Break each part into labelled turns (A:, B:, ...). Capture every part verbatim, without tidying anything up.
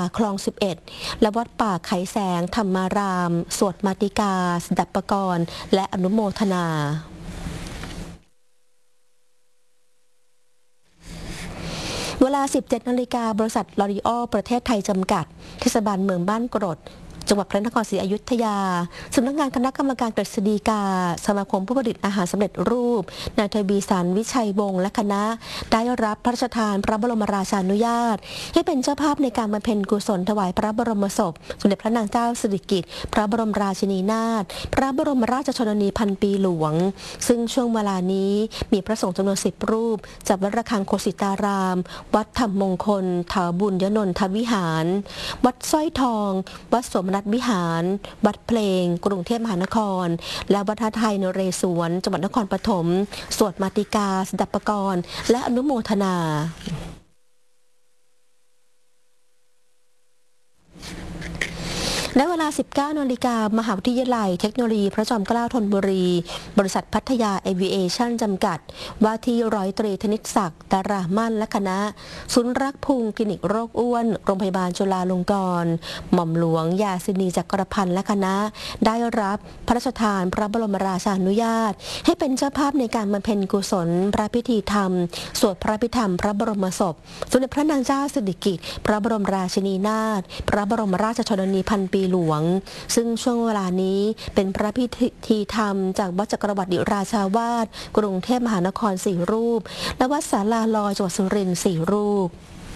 A: คลองสิบเอ็ดและวัดป่าไขแสงธรรมารามสวดมาติกาสดับปกรณ์และอนุโมทนาเวลา สิบเจ็ดนาฬิกา บริษัทลอรีออลประเทศไทยจำกัดเทศบาลเมืองบ้านกรดจังหวัดพระนครศรีอยุธยาสำนักงานคณะกรรมการกฤษฎีกาสมาคมผู้ผลิตอาหารสำเร็จรูปนายทวีสารวิชัยวงศ์และคณะได้รับพระราชทานพระบรมราชานุญาตให้เป็นเจ้าภาพในการบำเพ็ญกุศลถวายพระบรมศพสมเด็จพระนางเจ้าสิริกิติ์พระบรมราชินีนาถพระบรมราชชนนีพันปีหลวงซึ่งช่วงเวลานี้มีพระสงฆ์จำนวนสิบรูปจากวัดระฆังโคสิตารามวัดธรรมมงคลถาวบุญยนนทวิหารวัดสร้อยทองวัดสมนัตวิหารวัดเพลงกรุงเทพมหานครและวัดท่าไทยนเรศวรจังหวัดนครปฐมสวดมาติกาสดับปกรณ์และอนุโมทนาในเวลา สิบเก้านาฬิกา มหาวิทยาลัยเทคโนโลยีพระจอมเกล้าธนบุรีบริษัทพัทยาเอวิเอชั่นจำกัดว่าที่ร้อยตรีธนิตศักดิ์ดารามั่นและคณะศูนย์รักพุงคลินิกโรคอ้วนโรงพยาบาลจุฬาลงกรณ์หม่อมหลวงยาสินีจักรพันธ์และคณะได้รับพระราชทานพระบรมราชานุญาตให้เป็นเจ้าภาพในการบำเพ็ญกุศลพระพิธีธรรมสวดพระพิธรรมพระบรมศพสมเด็จพระนางเจ้าสิริกิติ์พระบรมราชินีนาถพระบรมราชชนนีพันปีหลวงซึ่งช่วงเวลานี้เป็นพระพิธีธรรมจากวัดจักรวรรดิราชาวาสกรุงเทพมหานครสี่รูปและวัดศาลาลอยจังหวัดสุรินทร์สี่รูป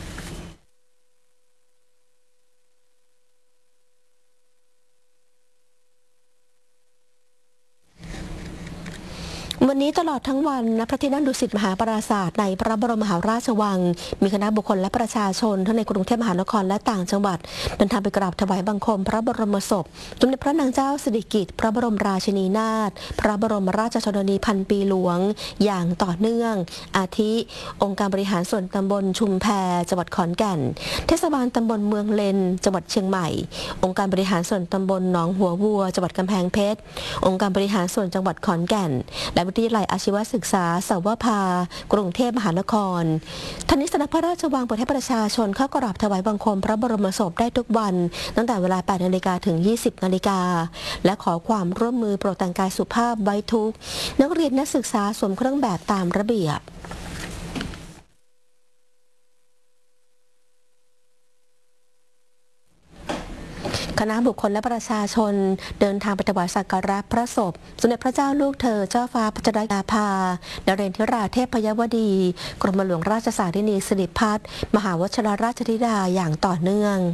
A: วันนี้ตลอดทั้งวันณพระที่นั่งดุสิตมหาปราสาทในพระบรมมหาราชวังมีคณะบุคคลและประชาชนทั้งในกรุงเทพมหานครและต่างจังหวัดเดินทางไปกราบถวายบังคมพระบรมศพสมเด็จพระนางเจ้าสิริกิติ์พระบรมราชินีนาถพระบรมราชชนนีพันปีหลวงอย่างต่อเนื่องอาทิองค์การบริหารส่วนตำบลชุมแพจังหวัดขอนแก่นเทศบาลตำบลเมืองเลนจังหวัดเชียงใหม่องค์การบริหารส่วนตำบลหนองหัววัวจังหวัดกำแพงเพชรองค์การบริหารส่วนจังหวัดขอนแก่นและวิทยาลัยอาชีวศึกษาสาวภากรุงเทพมหานครทางนี้สำนักพระราชวังเปิดให้ประชาชนเข้ากราบถวายบังคมพระบรมศพได้ทุกวันตั้งแต่เวลา แปดนาฬิกา ถึง ยี่สิบนาฬิกาและขอความร่วมมือโปรดแต่งกายสุภาพไว้ทุกนักเรียนนักศึกษาสวมเครื่องแบบตามระเบียบคณะบุคคลและประชาชนเดินทางไปถวายสักการะพระศพสมเด็จพระเจ้าลูกเธอเจ้าฟ้าพัชรยาภานเรนทิราเทพยวดีกรมหลวงราชสารินีสิริพัฒน์มหาวชิรราชธิดาอย่างต่อเนื่อง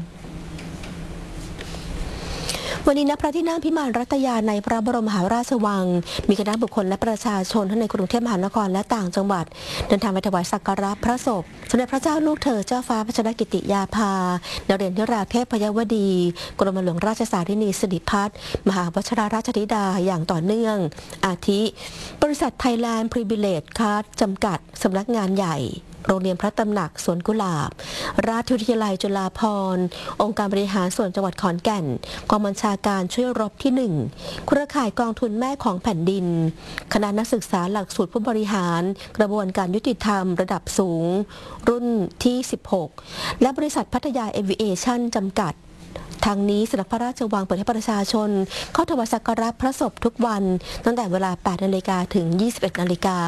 A: วันนี้ณพระที่นั่งพิมานรัตยาในพระบรมมหาราชวังมีคณะบุคคลและประชาชนทั้งในกรุงเทพมหานครและต่างจังหวัดเดินทางไปถวายสักการะพระศพสมเด็จพระเจ้าลูกเธอเจ้าฟ้าพัชรกิติยาภานเรนทิราเทพยวดีกรมหลวงราชสารินีสิริพัฒน์มหาวชิรราชธิดาอย่างต่อเนื่องอาทิบริษัทไทยแลนด์พรีบิเลจคาร์ดจำกัดสำนักงานใหญ่โรงเรียนพระตำหนักสวนกุหลาบราชวิทยาลัยจุฬาภรณ์องค์การบริหารส่วนจังหวัดขอนแก่นกองบัญชาการช่วยรบที่หนึ่งเครือข่ายกองทุนแม่ของแผ่นดินคณะนักศึกษาหลักสูตรผู้บริหารกระบวนการยุติธรรมระดับสูงรุ่นที่สิบหกและบริษัทพัทยาเอวิเอชั่นจำกัดทางนี้สำนักพระราชวังเปิดให้ประชาชนเข้าถวายสักการะพระศพทุกวันตั้งแต่เวลา แปดนาฬิกา ถึง ยี่สิบเอ็ดนาฬิกา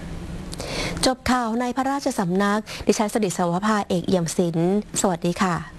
A: จบข่าวในพระราชสำนักดิฉันสดิษฐ์ สวภา เอกเอี่ยมศิลป์สวัสดีค่ะ